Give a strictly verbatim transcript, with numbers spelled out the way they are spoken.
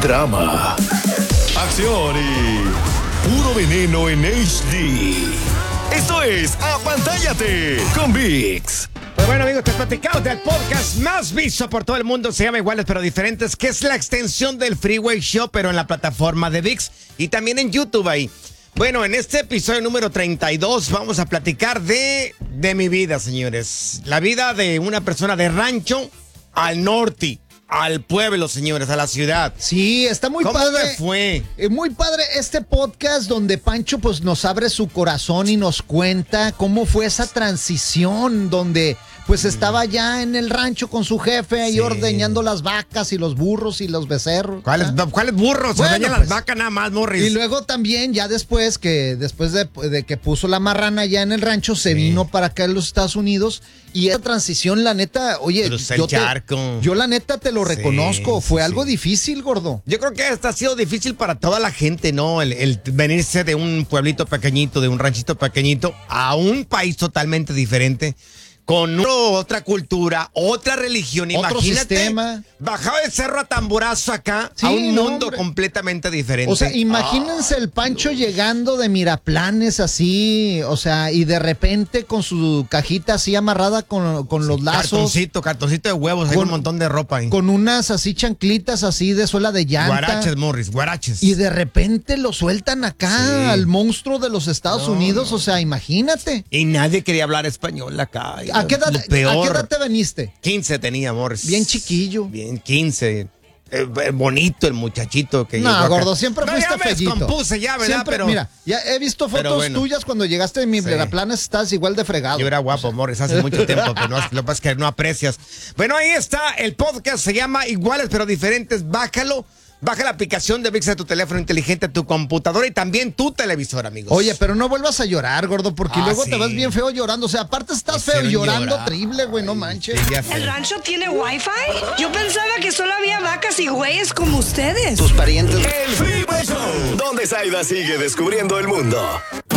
drama, acción y puro veneno en H D. Esto es Apantállate con ViX. Pues bueno, amigos, te platicamos del podcast más visto por todo el mundo. Se llama Iguales pero Diferentes, que es la extensión del Freeway Show, pero en la plataforma de ViX y también en YouTube ahí. Bueno, en este episodio número treinta y dos vamos a platicar de, de mi vida, señores. La vida de una persona de rancho al norte, al pueblo, señores, a la ciudad. Sí, está muy ¿Cómo padre. me fue? Eh, Muy padre este podcast donde Pancho pues nos abre su corazón y nos cuenta cómo fue esa transición donde pues estaba ya en el rancho con su jefe ahí Sí. ordeñando las vacas y los burros y los becerros. ¿Cuáles, ¿ah? ¿cuáles burros? Bueno, Se dañan pues, las vacas nada más, Morris. Y luego también, ya después que después de, de que puso la marrana ya en el rancho, se Sí. vino para acá en los Estados Unidos. Y esa transición, la neta, oye, Cruzó el yo, te- charco. yo la neta te lo Sí, reconozco, fue sí, algo sí. difícil, gordo. Yo creo que hasta ha sido difícil para toda la gente, ¿no? El, el venirse de un pueblito pequeñito, de un ranchito pequeñito, a un país totalmente diferente, con otro- otra cultura, otra religión. Otro Imagínate, sistema. bajaba del cerro a Tamborazo acá, Sí, a un no, mundo hombre. completamente diferente. O sea, imagínense el Pancho llegando de Miraplanes así, o sea, y de repente con su cajita así amarrada con, con los lazos, Cartoncito, cartoncito de huevos, hay Con- un montón de ropa ahí. con unas así chanclitas así de suela de llanta. Guaraches, Morris, guaraches. Y de repente lo sueltan acá Sí. al monstruo de los Estados No, Unidos, no. o sea, imagínate. Y nadie quería hablar español acá. ¿A qué, edad, Lo ¿A peor. qué edad te veniste? quince tenía, Morris. Bien chiquillo. Bien, quince. Eh, eh, bonito el muchachito que llegó No, acá. gordo, siempre No, fuiste ya me fellito. descompuse ya, ¿verdad? Siempre, Pero mira, ya he visto pero fotos bueno. tuyas cuando llegaste de mi Sí. Miraplanes, estás igual de fregado. yo era guapo, Morris, hace mucho tiempo, pero no, lo que pasa es que no aprecias. Bueno, ahí está, el podcast se llama Iguales pero Diferentes. Bájalo, baja la aplicación de ViX de tu teléfono inteligente, tu computadora y también tu televisor, amigos. Oye, pero no vuelvas a llorar, gordo, porque Ah, luego sí. te vas bien feo llorando. O sea, aparte estás Me feo hicieron llorando llorar. triple, güey, no manches. Sí, ya sé. ¿El rancho tiene wifi? Yo pensaba que solo había vacas y güeyes como ustedes. El Freeway Show, donde Zaida sigue descubriendo el mundo.